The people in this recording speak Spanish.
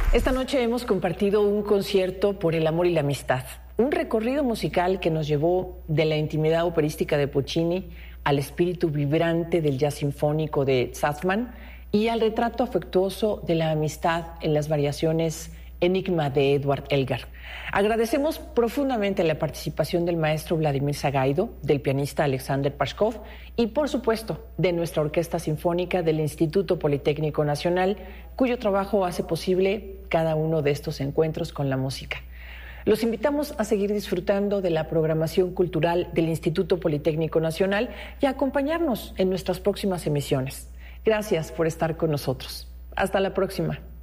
Esta noche hemos compartido un concierto por el amor y la amistad, un recorrido musical que nos llevó de la intimidad operística de Puccini al espíritu vibrante del jazz sinfónico de Sazman y al retrato afectuoso de la amistad en las variaciones Enigma de Edward Elgar. Agradecemos profundamente la participación del maestro Vladimir Sagaido, del pianista Alexander Pashkov y, por supuesto, de nuestra Orquesta Sinfónica del Instituto Politécnico Nacional, cuyo trabajo hace posible cada uno de estos encuentros con la música. Los invitamos a seguir disfrutando de la programación cultural del Instituto Politécnico Nacional y a acompañarnos en nuestras próximas emisiones. Gracias por estar con nosotros. Hasta la próxima.